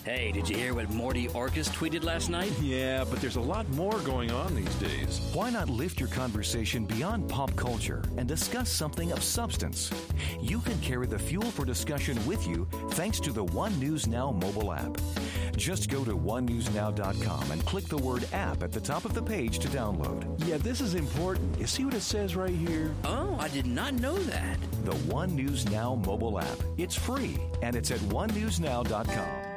Hey, did you hear what Morty Orcus tweeted last night? Yeah, but there's a lot more going on these days. Why not lift your conversation beyond pop culture and discuss something of substance? You can carry the fuel for discussion with you thanks to the One News Now mobile app. Just go to onenewsnow.com and click the word app at the top of the page to download. Yeah, this is important. You see what it says right here? Oh, I did not know that. The One News Now mobile app. It's free, and it's at onenewsnow.com.